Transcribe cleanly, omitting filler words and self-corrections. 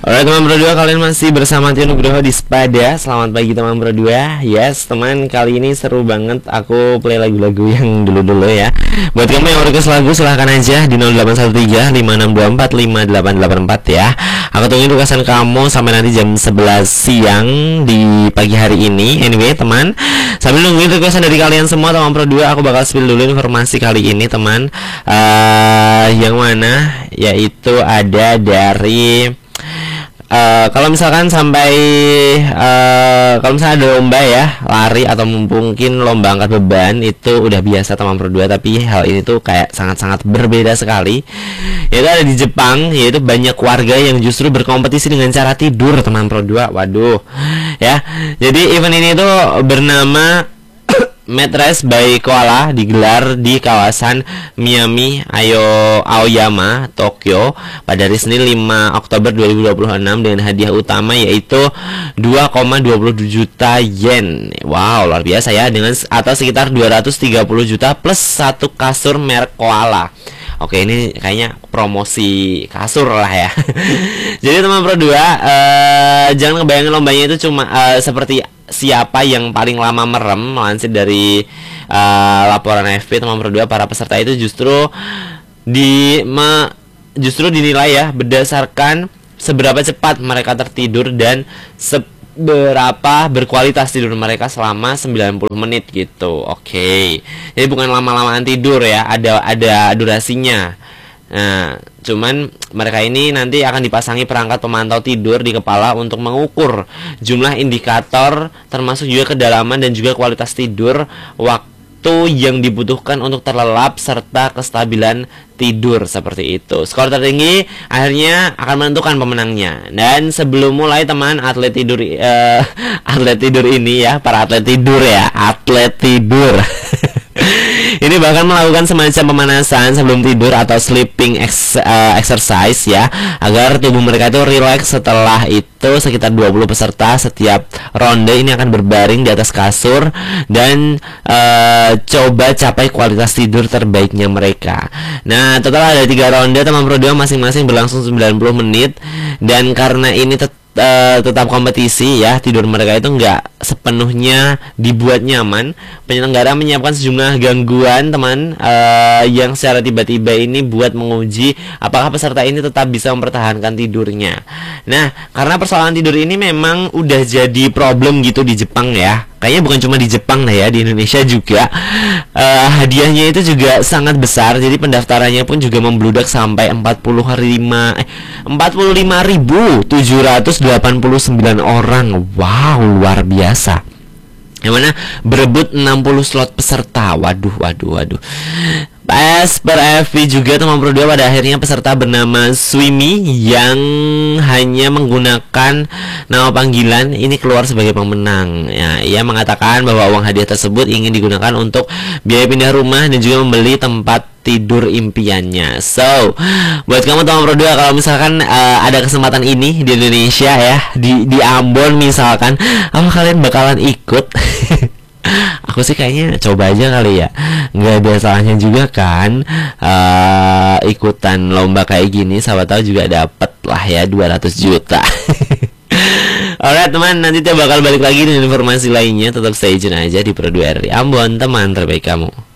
Alright teman Pro 2, kalian masih bersama Tio Nugroho di Spada. Selamat pagi teman Pro 2. Yes teman, kali ini seru banget. Aku play lagu-lagu yang dulu-dulu ya. Buat kamu yang request lagu silahkan aja di 0813-5624-5884 ya. Aku tungguin requestan kamu sampai nanti jam 11 siang di pagi hari ini. Anyway teman, sambil nungguin requestan dari kalian semua teman Pro 2, aku bakal spill dulu informasi kali ini teman. Yang mana yaitu ada dari kalau misalkan sampai kalau misalnya ada lomba ya lari atau mungkin lomba angkat beban, itu udah biasa teman Pro 2, tapi hal ini tuh kayak sangat-sangat berbeda sekali. Yaitu ada di Jepang, yaitu banyak warga yang justru berkompetisi dengan cara tidur teman Pro 2. Waduh ya, jadi event ini tuh bernama Mat Race by Koala, digelar di kawasan Miami Aoyama, Tokyo pada hari Senin 5 Oktober 2026 dengan hadiah utama yaitu 2,27 juta yen. Wow, luar biasa ya, dengan atau sekitar 230 juta plus satu kasur merek Koala. Oke, ini kayaknya promosi kasur lah ya. Jadi teman Pro 2, jangan ngebayangin lombanya itu cuma seperti siapa yang paling lama merem. Melansir dari laporan AFP teman Pro 2, para peserta itu justru dinilai ya berdasarkan seberapa cepat mereka tertidur dan seberapa berkualitas tidur mereka selama 90 menit gitu. Oke. Jadi bukan lama-lamaan tidur ya, ada durasinya. Nah, cuman mereka ini nanti akan dipasangi perangkat pemantau tidur di kepala untuk mengukur jumlah indikator termasuk juga kedalaman dan juga kualitas tidur, waktu yang dibutuhkan untuk terlelap serta kestabilan tidur seperti itu. Skor tertinggi akhirnya akan menentukan pemenangnya. Dan sebelum mulai teman, atlet tidur ini ya, para atlet tidur ya, atlet tidur ini bahkan melakukan semacam pemanasan sebelum tidur atau sleeping exercise ya, agar tubuh mereka itu rileks. Setelah itu sekitar 20 peserta setiap ronde ini akan berbaring di atas kasur dan coba capai kualitas tidur terbaiknya mereka. Nah, total ada 3 ronde teman Pro 2, masing-masing berlangsung 90 menit. Dan karena ini tetap kompetisi ya, tidur mereka itu nggak sepenuhnya dibuat nyaman. Penyelenggara menyiapkan sejumlah gangguan teman yang secara tiba-tiba ini buat menguji apakah peserta ini tetap bisa mempertahankan tidurnya. Nah, karena persoalan tidur ini memang udah jadi problem gitu di Jepang ya. Kayaknya bukan cuma di Jepang lah ya, di Indonesia juga hadiahnya itu juga sangat besar. Jadi pendaftarannya pun juga membludak sampai 45.789 orang. Wow, luar biasa. Yang mana berebut 60 slot peserta. Waduh. As per AFP juga teman Pro 2, pada akhirnya peserta bernama Swimi yang hanya menggunakan nama panggilan ini keluar sebagai pemenang ya. Ia mengatakan bahwa uang hadiah tersebut ingin digunakan untuk biaya pindah rumah dan juga membeli tempat tidur impiannya. So, buat kamu teman Pro 2, kalau misalkan ada kesempatan ini di Indonesia ya, di Ambon misalkan, apa kalian bakalan ikut? Aku sih kayaknya coba aja kali ya, nggak ada salahnya juga kan ikutan lomba kayak gini, siapa tahu juga dapet lah ya 200 juta. Alright teman, nanti kita bakal balik lagi dengan informasi lainnya. Tetap stay tune aja di Pro 2 RRI Ambon, teman terbaik kamu.